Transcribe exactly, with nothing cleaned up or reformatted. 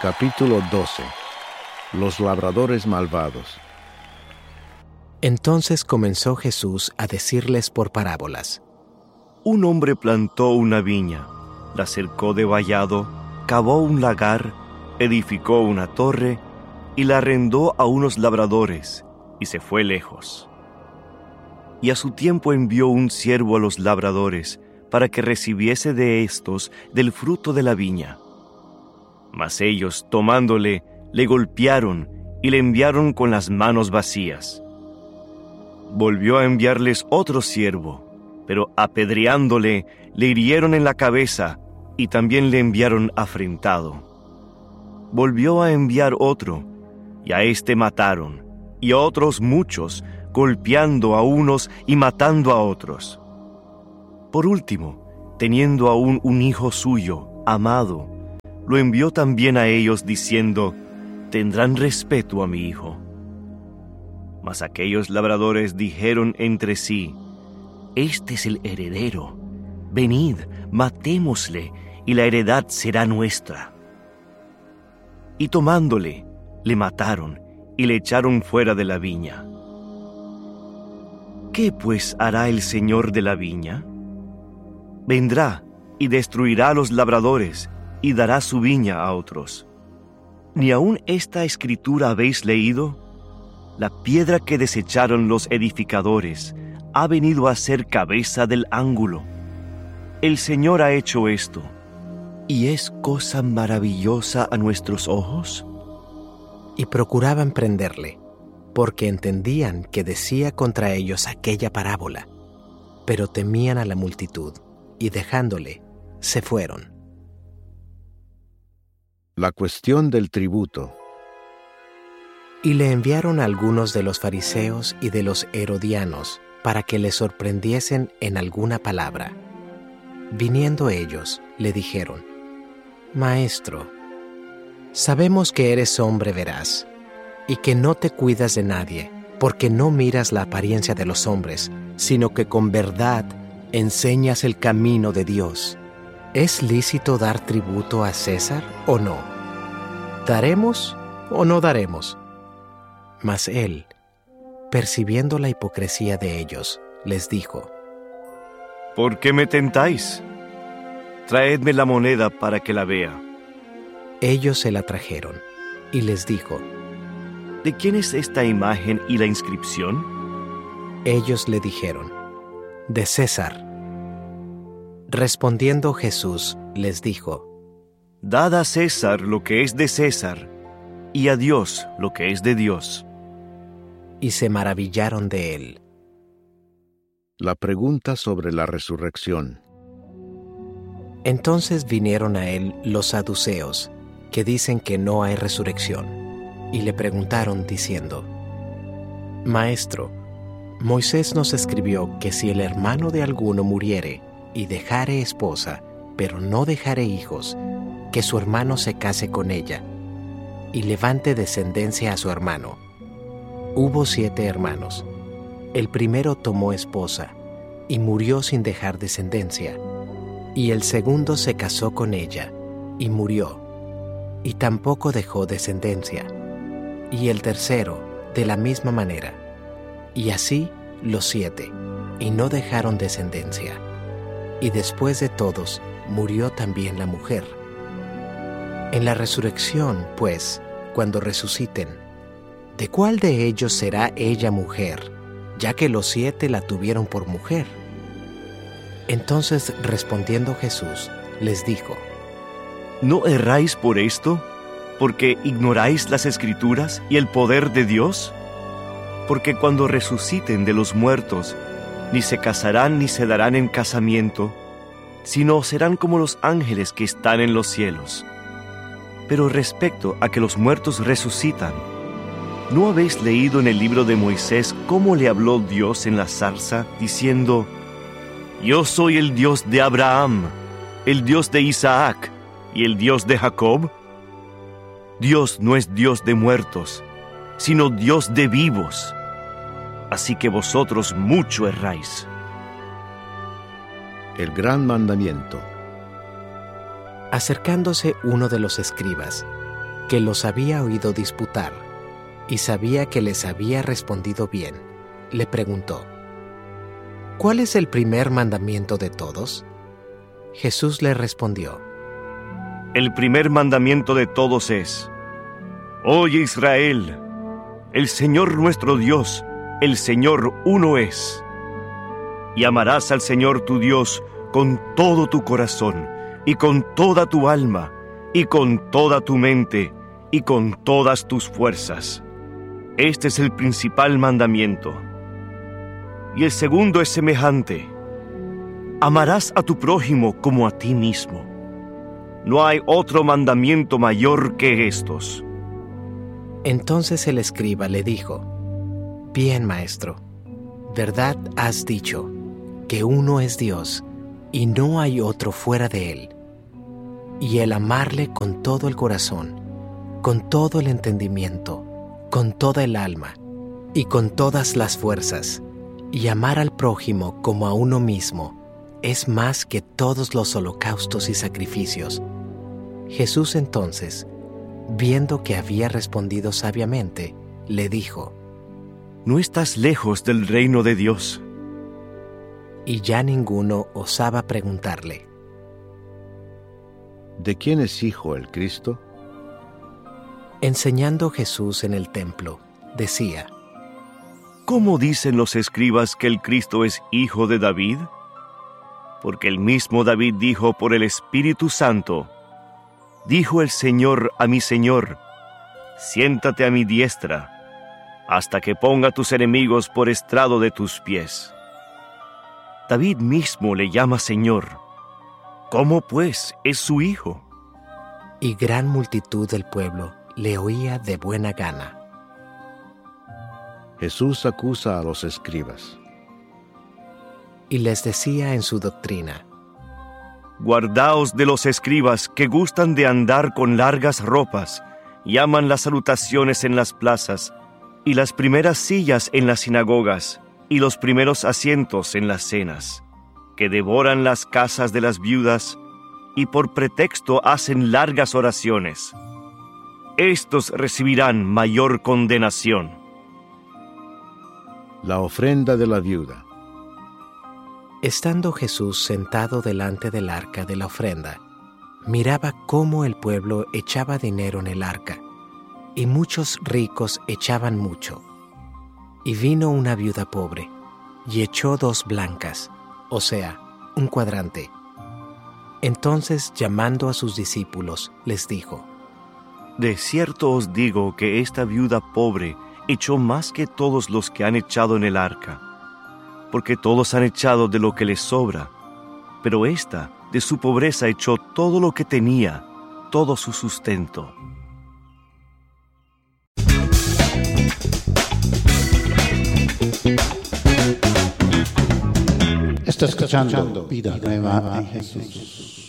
Capítulo doce. Los labradores malvados. Entonces comenzó Jesús a decirles por parábolas. Un hombre plantó una viña, la cercó de vallado, cavó un lagar, edificó una torre y la arrendó a unos labradores, y se fue lejos. Y a su tiempo envió un siervo a los labradores para que recibiese de éstos del fruto de la viña. Mas ellos, tomándole, le golpearon y le enviaron con las manos vacías. Volvió a enviarles otro siervo, pero apedreándole, le hirieron en la cabeza y también le enviaron afrentado. Volvió a enviar otro, y a éste mataron, y a otros muchos, golpeando a unos y matando a otros. Por último, teniendo aún un hijo suyo, amado, lo envió también a ellos diciendo: tendrán respeto a mi hijo. Mas aquellos labradores dijeron entre sí: este es el heredero, venid, matémosle, y la heredad será nuestra. Y tomándole, le mataron, y le echaron fuera de la viña. ¿Qué pues hará el señor de la viña? Vendrá y destruirá a los labradores, y dará su viña a otros. ¿Ni aun esta escritura habéis leído? La piedra que desecharon los edificadores ha venido a ser cabeza del ángulo. El Señor ha hecho esto, ¿y es cosa maravillosa a nuestros ojos? Y procuraban prenderle, porque entendían que decía contra ellos aquella parábola, pero temían a la multitud, y dejándole, se fueron. La cuestión del tributo. Y le enviaron a algunos de los fariseos y de los herodianos para que le sorprendiesen en alguna palabra. Viniendo ellos, le dijeron: Maestro, sabemos que eres hombre veraz, y que no te cuidas de nadie, porque no miras la apariencia de los hombres, sino que con verdad enseñas el camino de Dios. ¿Es lícito dar tributo a César o no? ¿Daremos o no daremos? Mas él, percibiendo la hipocresía de ellos, les dijo: ¿Por qué me tentáis? Traedme la moneda para que la vea. Ellos se la trajeron, y les dijo: ¿De quién es esta imagen y la inscripción? Ellos le dijeron: de César. Respondiendo Jesús, les dijo: Dad a César lo que es de César, y a Dios lo que es de Dios. Y se maravillaron de él. La pregunta sobre la resurrección. Entonces vinieron a él los saduceos, que dicen que no hay resurrección, y le preguntaron diciendo: Maestro, Moisés nos escribió que si el hermano de alguno muriere y dejare esposa, pero no dejare hijos, que su hermano se case con ella, y levante descendencia a su hermano. Hubo siete hermanos. El primero tomó esposa, y murió sin dejar descendencia. Y el segundo se casó con ella, y murió, y tampoco dejó descendencia. Y el tercero, de la misma manera. Y así los siete, y no dejaron descendencia. Y después de todos, murió también la mujer. En la resurrección, pues, cuando resuciten, ¿de cuál de ellos será ella mujer, ya que los siete la tuvieron por mujer? Entonces, respondiendo Jesús, les dijo: ¿No erráis por esto, porque ignoráis las Escrituras y el poder de Dios? Porque cuando resuciten de los muertos, ni se casarán ni se darán en casamiento, sino serán como los ángeles que están en los cielos. Pero respecto a que los muertos resucitan, ¿no habéis leído en el libro de Moisés cómo le habló Dios en la zarza, diciendo: Yo soy el Dios de Abraham, el Dios de Isaac y el Dios de Jacob? Dios no es Dios de muertos, sino Dios de vivos. Así que vosotros mucho erráis. El gran mandamiento. Acercándose uno de los escribas, que los había oído disputar y sabía que les había respondido bien, le preguntó: ¿Cuál es el primer mandamiento de todos? Jesús le respondió: El primer mandamiento de todos es: Oye Israel, el Señor nuestro Dios, el Señor uno es. Y amarás al Señor tu Dios con todo tu corazón, y con toda tu alma, y con toda tu mente, y con todas tus fuerzas. Este es el principal mandamiento. Y el segundo es semejante: amarás a tu prójimo como a ti mismo. No hay otro mandamiento mayor que estos. Entonces el escriba le dijo: Bien, maestro, verdad has dicho, que uno es Dios, y no hay otro fuera de él. Y el amarle con todo el corazón, con todo el entendimiento, con toda el alma, y con todas las fuerzas, y amar al prójimo como a uno mismo, es más que todos los holocaustos y sacrificios. Jesús entonces, viendo que había respondido sabiamente, le dijo: No estás lejos del reino de Dios. Y ya ninguno osaba preguntarle: ¿De quién es hijo el Cristo? Enseñando Jesús en el templo, decía: ¿Cómo dicen los escribas que el Cristo es hijo de David? Porque el mismo David dijo por el Espíritu Santo: Dijo el Señor a mi Señor: Siéntate a mi diestra, hasta que ponga tus enemigos por estrado de tus pies. David mismo le llama Señor. ¿Cómo pues es su hijo? Y gran multitud del pueblo le oía de buena gana. Jesús acusa a los escribas. Y les decía en su doctrina: Guardaos de los escribas que gustan de andar con largas ropas, y aman las salutaciones en las plazas, y las primeras sillas en las sinagogas, y los primeros asientos en las cenas, que devoran las casas de las viudas, y por pretexto hacen largas oraciones. Estos recibirán mayor condenación. La ofrenda de la viuda. Estando Jesús sentado delante del arca de la ofrenda, miraba cómo el pueblo echaba dinero en el arca, y muchos ricos echaban mucho. Y vino una viuda pobre, y echó dos blancas, o sea, un cuadrante. Entonces, llamando a sus discípulos, les dijo: De cierto os digo que esta viuda pobre echó más que todos los que han echado en el arca, porque todos han echado de lo que les sobra, pero ésta de su pobreza echó todo lo que tenía, todo su sustento. Está escuchando Vida Nueva en Jesús.